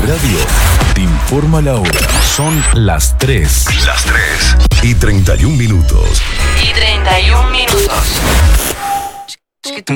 radio te informa la hora. Son las 3. Las 3 y 31 minutos. Y 31 minutos.